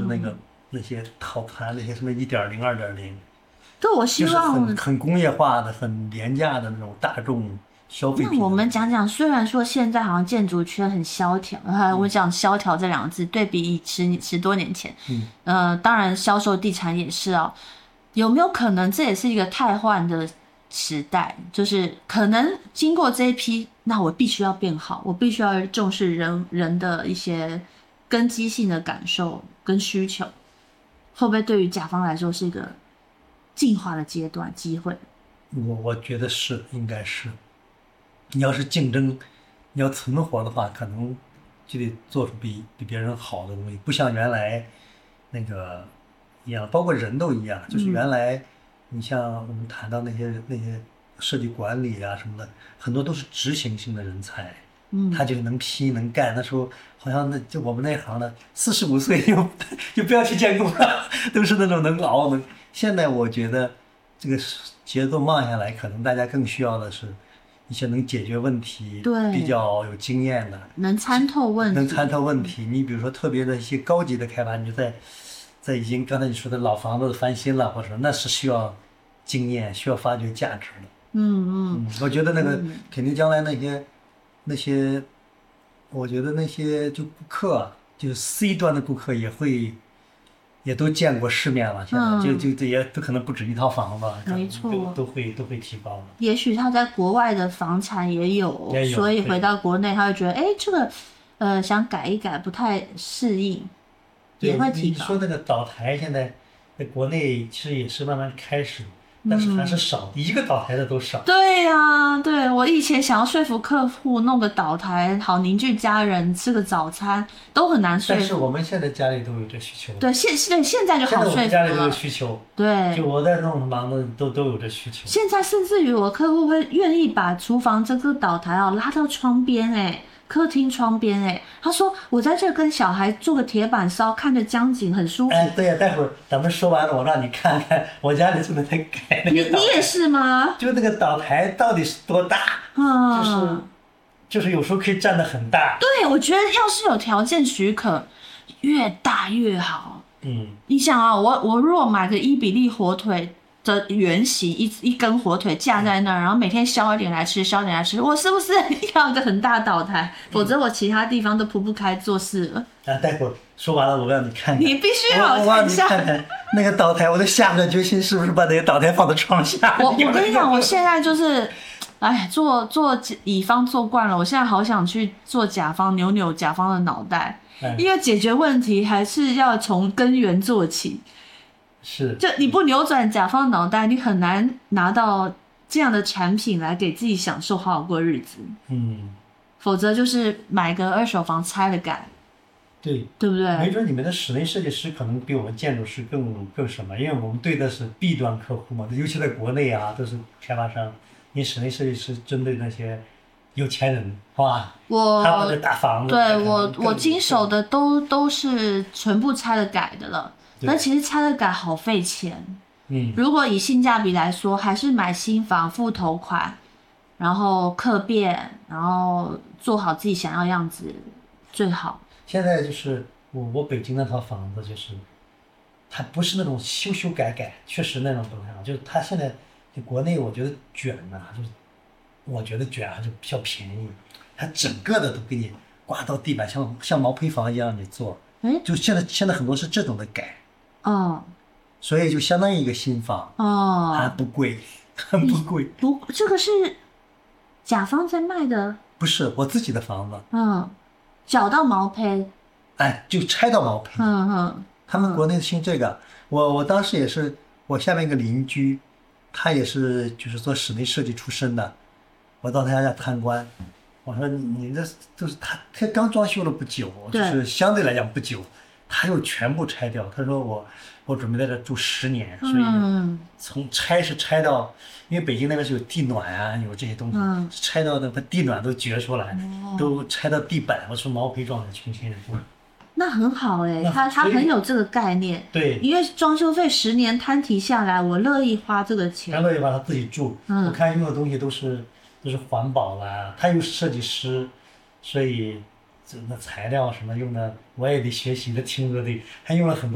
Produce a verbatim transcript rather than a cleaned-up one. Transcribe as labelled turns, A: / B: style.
A: 那个、嗯、那些套餐，那些什么一点零、二点零，
B: 对，我希望、
A: 就是、很很工业化的、很廉价的那种大众消费品。
B: 那我们讲讲，虽然说现在好像建筑圈很萧条，啊、嗯，我讲萧条这两个字，对比十十多年前，
A: 嗯，
B: 呃，当然销售地产也是哦，有没有可能这也是一个汰换的时代？就是可能经过这一批，那我必须要变好，我必须要重视人人的一些根基性的感受跟需求，会不会对于甲方来说是一个进化的阶段机会？
A: 我我觉得是，应该是。你要是竞争，你要存活的话，可能就得做出比比别人好的东西，不像原来那个一样，包括人都一样，就是原来你像我们谈到那些那些设计管理啊什么的，很多都是执行性的人才，
B: 嗯，
A: 他就能批能干。那时候好像那就我们那行的四十五岁就就不要去建工了，都是那种能熬能。现在我觉得这个节奏慢下来，可能大家更需要的是一些能解决问题、比较有经验的，
B: 能参透问题，
A: 能参透问题。你比如说特别的一些高级的开发，你就在在已经刚才你说的老房子翻新了，或者那是需要经验、需要发掘价值的。
B: 嗯嗯，
A: 我觉得那个肯定将来那些那些，我觉得那些就顾客，就是 C 端的顾客也会。也都见过世面了，现在、嗯、就就这也都可能不止一套房子，
B: 没错，
A: 都都会都会提高了。
B: 也许他在国外的房产也有，
A: 也有
B: 所以回到国内他会觉得，哎，这个呃想改一改不太适应，也会提高。
A: 你说那个岛台现在在国内其实也是慢慢开始。但是还是少、嗯，一个岛台的都少。
B: 对呀、啊，对我以前想要说服客户弄个岛台，好凝聚家人吃个早餐，都很难说服。
A: 但是我们现在家里都有这需求。
B: 对，现对现在就好说服了。
A: 现在我们家里都有需求。
B: 对，
A: 就我在弄房子都都有这需求。
B: 现在甚至于我客户会愿意把厨房这个岛台啊拉到窗边哎、欸。客厅窗边哎，他说我在这跟小孩做个铁板烧，看着江景很舒服。
A: 哎，对呀、啊，待会儿咱们说完了，我让你看看我家里正在改那个。
B: 你你也是吗？
A: 就那个岛台到底是多大？
B: 嗯，
A: 就是就是有时候可以站得很大。
B: 对，我觉得要是有条件许可，越大越好。
A: 嗯，
B: 你想啊，我我如果买个伊比利火腿的原型，一一根火腿架在那儿，然后每天削一点来吃，削一点来吃，我是不是要一个很大岛台？否则我其他地方都铺不开做事了。
A: 啊，待会儿说完了，我让你看看。
B: 你必须要
A: 我我让你看看那个岛台，我都下个决心，是不是把那个岛台放在床下？
B: 我我跟你讲，我现在就是，哎，做做乙方做惯了，我现在好想去做甲方，扭扭甲方的脑袋，嗯、因为解决问题还是要从根源做起。
A: 是，
B: 就你不扭转甲方脑袋，你很难拿到这样的产品来给自己享受，好好过日子。
A: 嗯，
B: 否则就是买个二手房拆了改。
A: 对，
B: 对不对？
A: 没准你们的室内设计师可能比我们建筑师更更什么，因为我们对的是 B 端客户嘛，尤其在国内啊，都是开发商。你室内设计师针对那些有钱人，是吧？
B: 我
A: 他们的大房子，
B: 对我我经手的都都是全部拆了改的了。但其实拆了改好费钱，
A: 嗯，
B: 如果以性价比来说，还是买新房付头款，然后客变，然后做好自己想要的样子最好。
A: 现在就是我我北京那套房子，就是它不是那种修修改改，确实那种不太好，就是它现在就国内我觉得卷呐、啊，就是我觉得卷还是比较便宜，它整个的都给你挂到地板，像像毛坯房一样你做，
B: 哎，
A: 就现在现在很多是这种的改。
B: 哦，
A: 所以就相当于一个新房
B: 哦，
A: 还不贵，很不贵。
B: 不，这个是甲方在卖的，
A: 不是我自己的房子。
B: 嗯，找到毛坯，
A: 哎，就拆到毛坯。
B: 嗯嗯，
A: 他们国内兴这个，我我当时也是，我下面一个邻居，他也是就是做室内设计出身的，我到他家参观，我说你这就是他他刚装修了不久，就是相对来讲不久。他又全部拆掉，他说我我准备在这住十年，所以从拆是拆到，因为北京那边是有地暖啊，有这些东西，
B: 嗯、
A: 拆到那个地暖都掘出来，哦、都拆到地板，我说毛坯状的重新住。
B: 那很好哎、欸，他他很有这个概念。
A: 对，
B: 因为装修费十年摊提下来，我乐意花这个钱。
A: 他乐意把他自己住，
B: 嗯、
A: 我看用的东西都是都是环保啦，他又是设计师，所以。那材料什么用的，我也得学习的，听着得，还用了很多。